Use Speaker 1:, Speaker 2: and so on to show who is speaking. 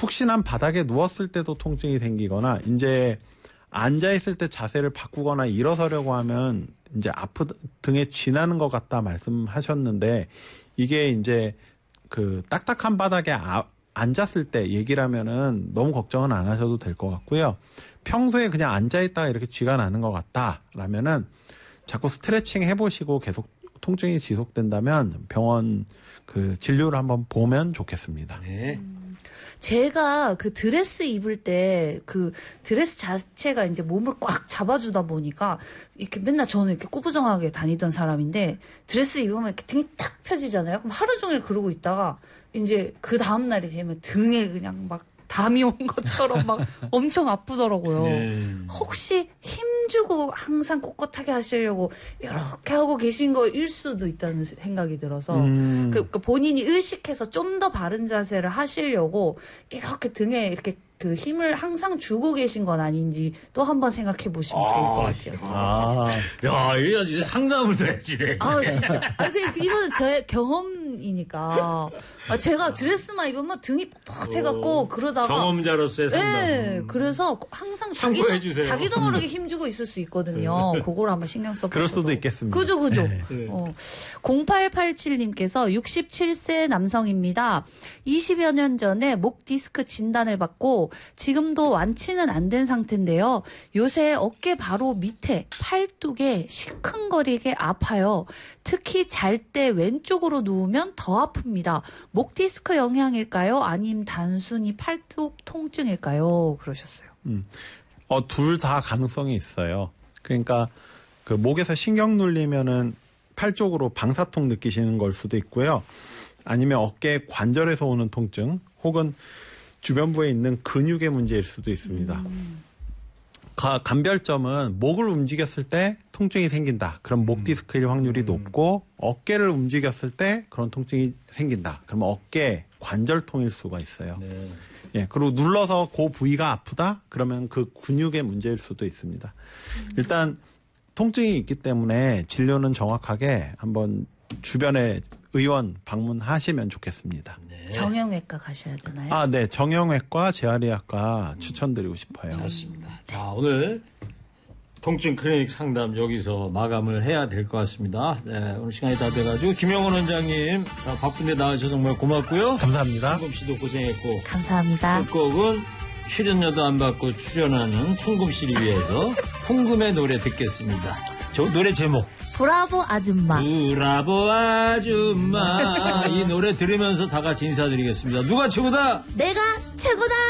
Speaker 1: 푹신한 바닥에 누웠을 때도 통증이 생기거나 이제 앉아있을 때 자세를 바꾸거나 일어서려고 하면 이제 등에 쥐나는 것 같다 말씀하셨는데 이게 이제 그 딱딱한 바닥에 앉았을 때 얘기를 하면은 너무 걱정은 안 하셔도 될 것 같고요. 평소에 그냥 앉아있다가 이렇게 쥐가 나는 것 같다라면은 자꾸 스트레칭 해보시고 계속 통증이 지속된다면 병원 그 진료를 한번 보면 좋겠습니다.
Speaker 2: 네.
Speaker 3: 제가 그 드레스 입을 때 그 드레스 자체가 이제 몸을 꽉 잡아주다 보니까 이렇게 맨날 저는 이렇게 꾸부정하게 다니던 사람인데 드레스 입으면 이렇게 등이 딱 펴지잖아요. 그럼 하루 종일 그러고 있다가 이제 그 다음 날이 되면 등에 그냥 막 담이 온 것처럼 막 엄청 아프더라고요. 혹시 힘주고 항상 꼿꼿하게 하시려고 이렇게 하고 계신 거일 수도 있다는 생각이 들어서 그 본인이 의식해서 좀 더 바른 자세를 하시려고 이렇게 등에 이렇게 그 힘을 항상 주고 계신 건 아닌지 또 한번 생각해 보시면 좋을 것 같아요.
Speaker 2: 야, 이제 상담을 더 해주네.
Speaker 3: 진짜. 이거는 저의 경험이니까. 제가 드레스만 입으면 등이 뻣뻣해갖고 그러다가.
Speaker 2: 경험자로서의 상담.
Speaker 3: 네. 그래서 항상 자기도 모르게 힘주고 있을 수 있거든요. 그걸 한번 신경 써보셔도.
Speaker 1: 그럴 수도 있겠습니다.
Speaker 3: 그죠. 네. 0887님께서 67세 남성입니다. 20여 년 전에 목 디스크 진단을 받고 지금도 완치는 안 된 상태인데요. 요새 어깨 바로 밑에 팔뚝에 시큰거리게 아파요. 특히 잘 때 왼쪽으로 누우면 더 아픕니다. 목 디스크 영향일까요? 아님 단순히 팔뚝 통증일까요? 그러셨어요.
Speaker 1: 둘 다 가능성이 있어요. 그러니까 그 목에서 신경 눌리면은 팔 쪽으로 방사통 느끼시는 걸 수도 있고요. 아니면 어깨 관절에서 오는 통증 혹은 주변부에 있는 근육의 문제일 수도 있습니다. 감별점은 목을 움직였을 때 통증이 생긴다. 그럼 목 디스크일 확률이 높고 어깨를 움직였을 때 그런 통증이 생긴다. 그러면 어깨 관절통일 수가 있어요.
Speaker 2: 네.
Speaker 1: 예, 그리고 눌러서 그 부위가 아프다? 그러면 그 근육의 문제일 수도 있습니다. 일단 통증이 있기 때문에 진료는 정확하게 한번 주변에 의원 방문하시면 좋겠습니다.
Speaker 2: 네.
Speaker 3: 정형외과 가셔야 되나요?
Speaker 1: 네. 정형외과, 재활의학과 추천드리고 싶어요.
Speaker 2: 좋습니다. 자, 오늘 통증 클리닉 상담 여기서 마감을 해야 될 것 같습니다. 네, 오늘 시간이 다 돼가지고 김영원 원장님 바쁜데 나와주셔서 정말 고맙고요.
Speaker 1: 감사합니다.
Speaker 2: 통금 씨도 고생했고.
Speaker 3: 감사합니다.
Speaker 2: 끝곡은 출연료도 안 받고 출연하는 통금 씨를 위해서 통금의 노래 듣겠습니다. 저 노래 제목.
Speaker 3: 브라보 아줌마.
Speaker 2: 브라보 아줌마. 이 노래 들으면서 다 같이 인사드리겠습니다. 누가 최고다?
Speaker 3: 내가 최고다.